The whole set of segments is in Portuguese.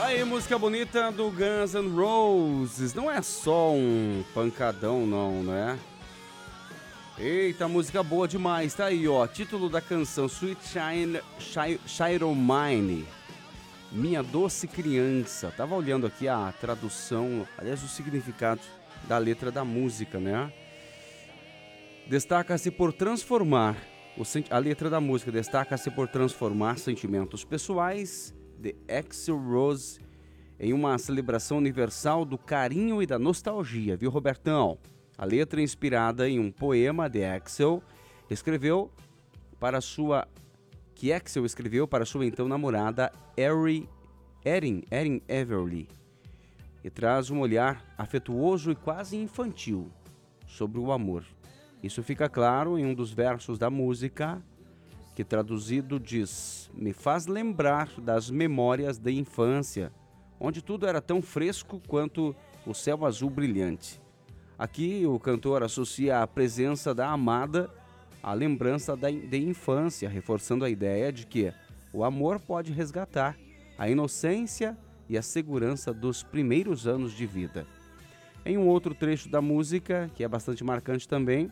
Aí, música bonita do Guns N' Roses. Não é só um pancadão, não é? Eita, música boa demais. Tá aí, ó. Título da canção: Sweet Child O' Mine. Minha doce criança. Tava olhando aqui a tradução, aliás, o significado da letra da música, né? Destaca-se por transformar. A letra da música destaca-se por transformar sentimentos pessoais de Axl Rose em uma celebração universal do carinho e da nostalgia, viu, Robertão? A letra é inspirada em um poema de Axl que Axl escreveu para sua então namorada Erin Everly, e traz um olhar afetuoso e quase infantil sobre o amor. Isso fica claro em um dos versos da música, que traduzido diz: me faz lembrar das memórias da infância, onde tudo era tão fresco quanto o céu azul brilhante. Aqui o cantor associa a presença da amada à lembrança da infância, reforçando a ideia de que o amor pode resgatar a inocência e a segurança dos primeiros anos de vida. Em um outro trecho da música, que é bastante marcante também,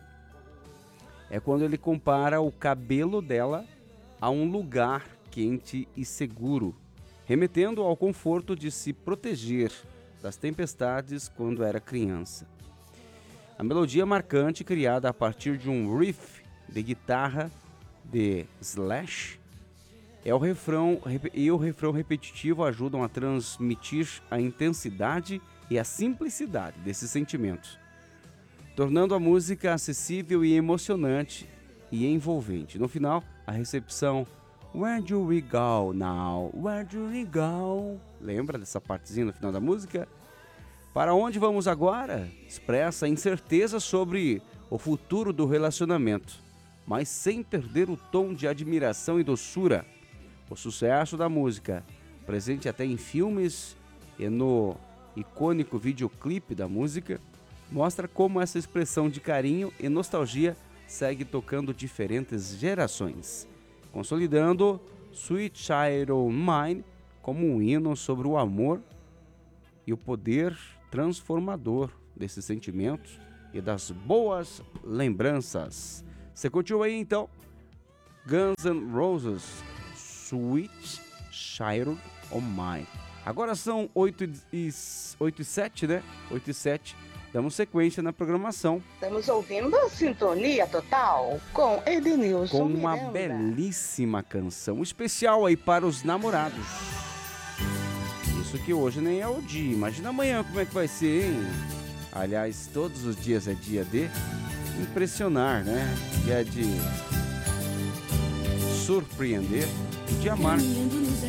é quando ele compara o cabelo dela a um lugar quente e seguro, remetendo ao conforto de se proteger das tempestades quando era criança. A melodia marcante, criada a partir de um riff de guitarra de Slash, o refrão repetitivo ajudam a transmitir a intensidade e a simplicidade desses sentimentos, tornando a música acessível e emocionante e envolvente. No final, a recepção Where do we go now? Where do we go? Lembra dessa partezinha no final da música? Para onde vamos agora? Expressa incerteza sobre o futuro do relacionamento, mas sem perder o tom de admiração e doçura. O sucesso da música, presente até em filmes e no icônico videoclipe da música, mostra como essa expressão de carinho e nostalgia segue tocando diferentes gerações, consolidando Sweet Child O' Mine como um hino sobre o amor e o poder transformador desses sentimentos e das boas lembranças. Você curtiu aí então? Guns N' Roses, Sweet Child O' Mine. Agora são 8h07, né? 8h07. Damos sequência na programação. Estamos ouvindo a Sintonia Total com Edenilson com uma Miranda. belíssima canção especial aí para os namorados. Isso que hoje nem é o dia. Imagina amanhã como é que vai ser, hein? Aliás, todos os dias é dia de impressionar, né? Dia de surpreender e de amar.